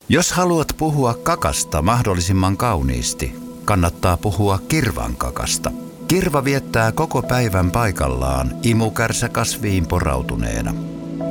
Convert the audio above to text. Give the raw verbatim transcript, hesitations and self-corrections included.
Jos haluat puhua kakasta mahdollisimman kauniisti, kannattaa puhua kirvan kakasta. Kirva viettää koko päivän paikallaan imukärsäkasviin porautuneena.